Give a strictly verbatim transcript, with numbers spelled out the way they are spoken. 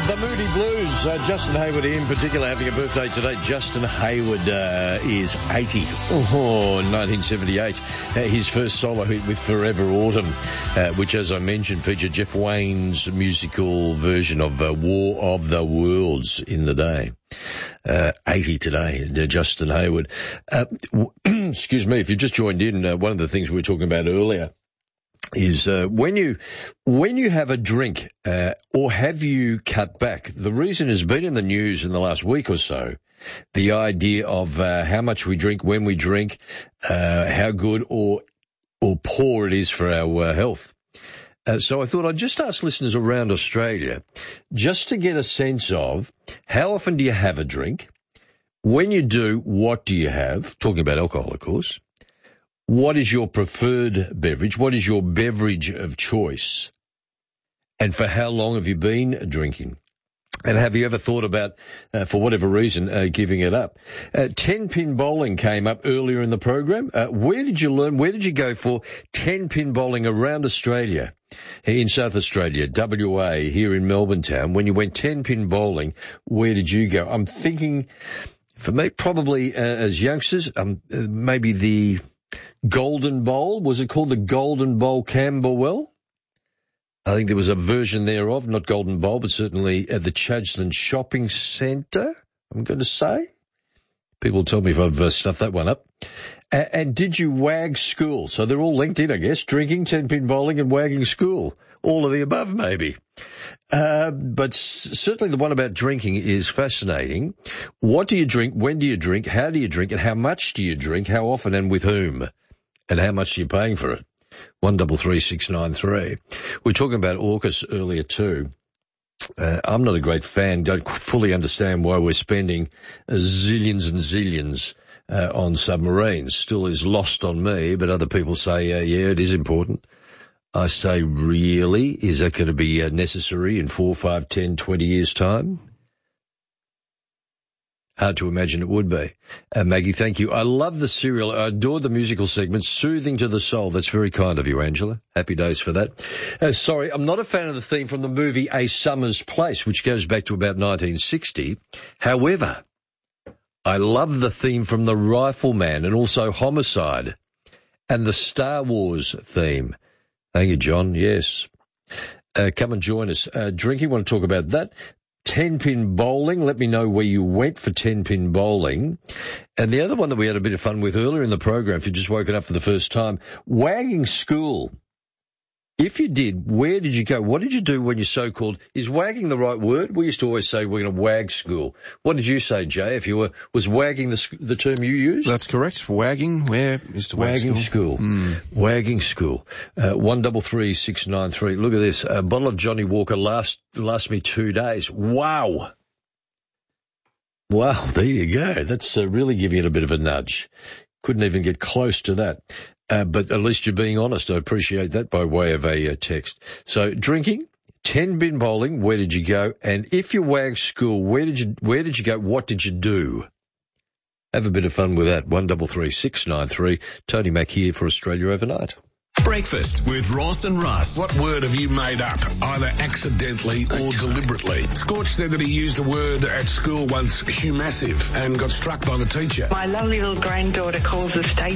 The Moody Blues. Uh, Justin Hayward in particular having a birthday today. Justin Hayward uh, is eighty. Oh, nineteen seventy-eight. Uh, his first solo hit with Forever Autumn, uh, which, as I mentioned, featured Jeff Wayne's musical version of uh, War of the Worlds in the day. Uh, eighty today, uh, Justin Hayward. Uh, w- excuse me, if you just joined in, uh, one of the things we were talking about earlier is uh, when you when you have a drink uh, or have you cut back. The reason has been in the news in the last week or so, the idea of uh, how much we drink, when we drink, uh, how good or or poor it is for our uh, health. Uh, so I thought I'd just ask listeners around Australia just to get a sense of how often do you have a drink? When you do, what do you have? Talking about alcohol, of course. What is your preferred beverage? What is your beverage of choice? And for how long have you been drinking? And have you ever thought about, uh, for whatever reason, uh, giving it up? Uh, ten-pin bowling came up earlier in the program. Uh, where did you learn, where did you go for ten-pin bowling around Australia? In South Australia, W A, here in Melbourne town, when you went ten-pin bowling, where did you go? I'm thinking, for me, probably uh, as youngsters, um, uh, maybe the Golden Bowl. Was it called the Golden Bowl Camberwell? I think there was a version thereof, not Golden Bowl, but certainly at the Chadstone Shopping Centre, I'm going to say. People tell me if I've uh, stuffed that one up. A- and did you wag school? So they're all linked in, I guess, drinking, ten-pin bowling and wagging school. All of the above, maybe. Uh, but s- certainly the one about drinking is fascinating. What do you drink? When do you drink? How do you drink? And how much do you drink? How often and with whom? And how much are you paying for it? One double three six nine three. We were talking about AUKUS earlier too. Uh, I'm not a great fan. Don't fully understand why we're spending zillions and zillions uh, on submarines. Still is lost on me, but other people say, uh, yeah, it is important. I say, really? Is that going to be uh, necessary in four, five, ten, twenty years' time? Hard to imagine it would be. Uh, Maggie, thank you. I love the serial. I adore the musical segment, soothing to the soul. That's very kind of you, Angela. Happy days for that. Uh, sorry, I'm not a fan of the theme from the movie A Summer's Place, which goes back to about nineteen sixty. However, I love the theme from The Rifleman and also Homicide and the Star Wars theme. Thank you, John. Yes. Uh, come and join us. Uh, drinking, want to talk about that. ten-pin bowling. Let me know where you went for ten-pin bowling. And the other one that we had a bit of fun with earlier in the program, if you've just woken up for the first time, wagging school. If you did, where did you go? What did you do when you so-called, is wagging the right word? We used to always say we're going to wag school. What did you say, Jay, if you were, was wagging the, the term you used? That's correct. Wagging, where is to wag Wagging school? school. Mm. Wagging school. Uh, one double three six nine three. Look at this. A bottle of Johnny Walker last, last me two days. Wow. Wow, there you go. That's uh, really giving it a bit of a nudge. Couldn't even get close to that. Uh, but at least you're being honest. I appreciate that by way of a uh, text. So drinking, ten-pin bowling, where did you go? And if you wag school, where did you, where did you go? What did you do? Have a bit of fun with that. One double three six nine three. Tony Mack here for Australia Overnight. Breakfast with Ross and Russ. What word have you made up, either accidentally or deliberately? Scorch said that he used a word at school once, humassive, and got struck by the teacher. My lovely little granddaughter calls us state